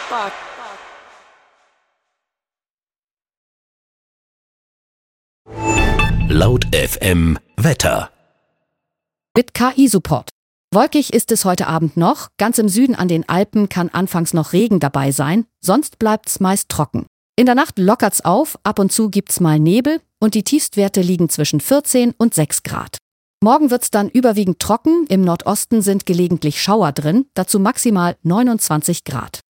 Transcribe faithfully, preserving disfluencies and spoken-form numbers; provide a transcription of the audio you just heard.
Laut F M Wetter. Mit K I-Support. Wolkig ist es heute Abend noch. Ganz im Süden an den Alpen kann anfangs noch Regen dabei sein. Sonst bleibt's meist trocken. In der Nacht lockert's auf. Ab und zu gibt's mal Nebel. Und die Tiefstwerte liegen zwischen vierzehn und sechs Grad. Morgen wird's dann überwiegend trocken. Im Nordosten sind gelegentlich Schauer drin. Dazu maximal neunundzwanzig Grad.